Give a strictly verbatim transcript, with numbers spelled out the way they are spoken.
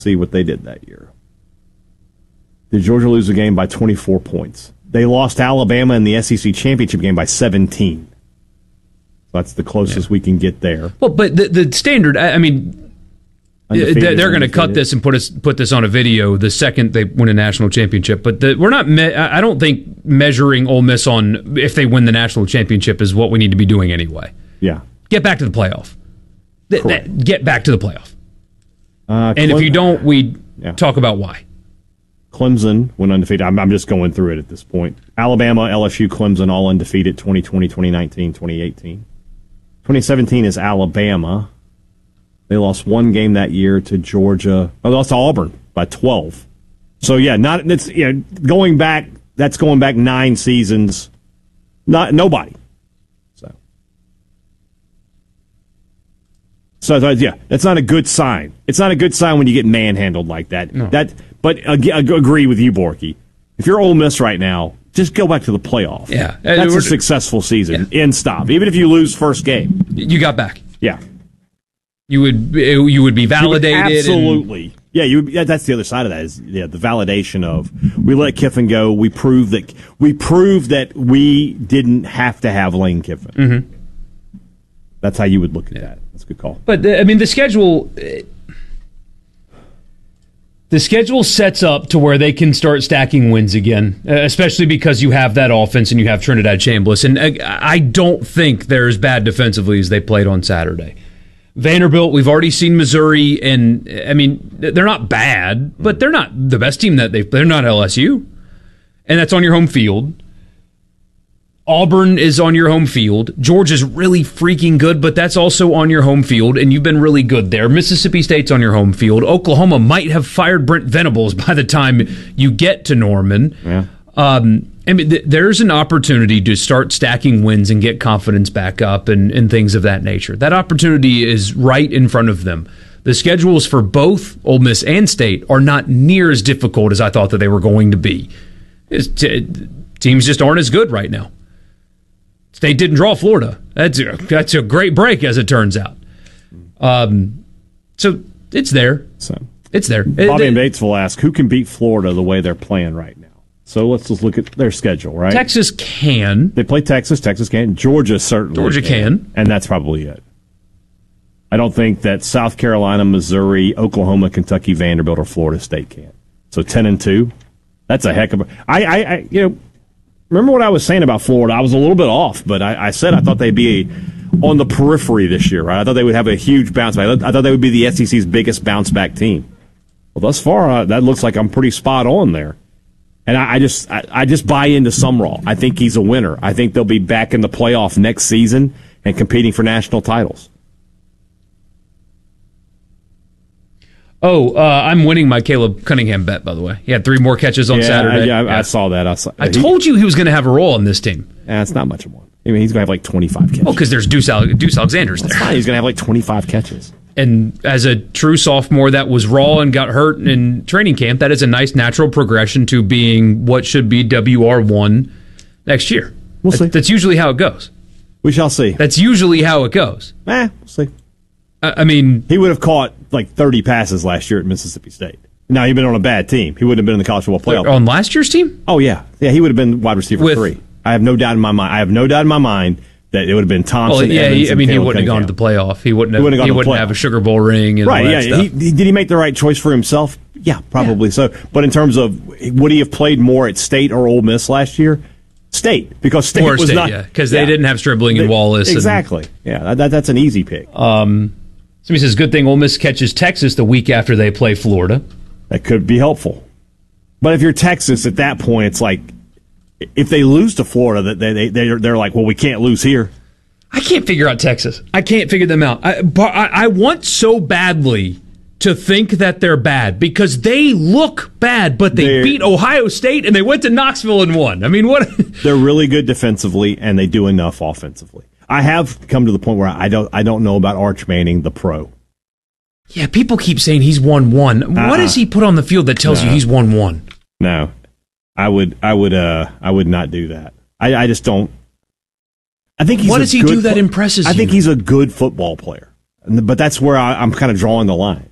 See what they did that year. Did Georgia lose a game by twenty-four points? They lost Alabama in the S E C championship game by seventeen. So that's the closest yeah. we can get there. Well, but the, the standard, I mean, undefeated, they're going to cut this and put us put this on a video the second they win a national championship. But the, we're not. Me- I don't think measuring Ole Miss on if they win the national championship is what we need to be doing anyway. Yeah, get back to the playoff. Th- that, get back to the playoff. Uh, and Clem- if you don't, we yeah. talk about why. Clemson went undefeated. I'm, I'm just going through it at this point. Alabama, L S U, Clemson, all undefeated twenty twenty, twenty nineteen, twenty eighteen. twenty seventeen is Alabama. They lost one game that year to Georgia. Oh, they lost to Auburn by twelve. So, yeah, not it's you know, going back, that's going back nine seasons. Not Nobody. So, so yeah, that's not a good sign. It's not a good sign when you get manhandled like that. No. That. But I agree with you, Borky. If you're Ole Miss right now, just go back to the playoff. Yeah. That's a successful season. Yeah. End stop. Even if you lose first game. You got back. Yeah. You would you would be validated. You would absolutely. And... Yeah, you would, that's the other side of that is yeah, the validation of we let Kiffin go. We proved that we proved that we didn't have to have Lane Kiffin. Mm-hmm. That's how you would look at yeah. that. That's a good call. But, I mean, the schedule... The schedule sets up to where they can start stacking wins again, especially because you have that offense and you have Trinidad Chambliss. And I don't think they're as bad defensively as they played on Saturday. Vanderbilt, we've already seen Missouri, and I mean, they're not bad, but they're not the best team that they've They're not L S U. And that's on your home field. Auburn is on your home field. Georgia's really freaking good, but that's also on your home field, and you've been really good there. Mississippi State's on your home field. Oklahoma might have fired Brent Venables by the time you get to Norman. Yeah. Um, I mean, th- there's an opportunity to start stacking wins and get confidence back up and, and things of that nature. That opportunity is right in front of them. The schedules for both Ole Miss and State are not near as difficult as I thought that they were going to be. T- teams just aren't as good right now. State didn't draw Florida. That's a, that's a great break, as it turns out. Um, so it's there. So it's there. Bobby it, and Batesville ask, who can beat Florida the way they're playing right now? So let's just look at their schedule, right? Texas can. They play Texas. Texas can. Georgia certainly Georgia can. can. And that's probably it. I don't think that South Carolina, Missouri, Oklahoma, Kentucky, Vanderbilt, or Florida State can. So ten and two. That's a heck of a... I, I, I you know... Remember what I was saying about Florida? I was a little bit off, but I, I said I thought they'd be on the periphery this year, right? I thought they would have a huge bounce back. I thought they would be the S E C's biggest bounce back team. Well, thus far, uh, that looks like I'm pretty spot on there. And I, I just I, I just buy into Sumrall. I think he's a winner. I think they'll be back in the playoff next season and competing for national titles. Oh, uh, I'm winning my Caleb Cunningham bet, by the way. He had three more catches on yeah, Saturday. Yeah, I, yeah, I saw that. I, saw, I he, told you he was going to have a role on this team. Yeah, it's not much of one. I mean, he's going to have like twenty-five catches. Well, because there's Deuce, Ale- Deuce Alexander's there. That's fine. He's going to have like twenty-five catches. And as a true sophomore that was raw and got hurt in training camp, that is a nice natural progression to being what should be W R one next year. We'll see. That's usually how it goes. We shall see. That's usually how it goes. Eh, we'll see. I mean, he would have caught like thirty passes last year at Mississippi State. Now, he'd been on a bad team. He wouldn't have been in the college football playoff. On last year's team? Oh, yeah. Yeah, he would have been wide receiver With, three. I have no doubt in my mind. I have no doubt in my mind that it would have been Thompson, well, yeah, Evans, he, I mean, and he Caleb wouldn't Cunningham. have gone to the playoff. He wouldn't have, he wouldn't, have, he wouldn't have a Sugar Bowl ring and right, all yeah. that stuff. He, did he make the right choice for himself? Yeah, probably yeah. so. But in terms of would he have played more at State or Ole Miss last year? State, because State or was State, not... yeah, because yeah. they didn't have Stribling and they, Wallace. Exactly. And, yeah, that, that, that's an easy pick. Um, somebody says, good thing Ole Miss catches Texas the week after they play Florida. That could be helpful. But if you're Texas, at that point, it's like, if they lose to Florida, they, they, they're, they're like, well, we can't lose here. I can't figure out Texas. I can't figure them out. I, but I, I want so badly to think that they're bad because they look bad, but they they're, beat Ohio State and they went to Knoxville and won. I mean, what? They're really good defensively and they do enough offensively. I have come to the point where I don't I don't know about Arch Manning, the pro. Yeah, people keep saying he's one one. Uh-uh. What does he put on the field that tells no. you he's one one? No, I would I would uh I would not do that. I, I just don't. I think he's what does he do that impresses you? I think he's a good football player, but that's where I, I'm kind of drawing the line.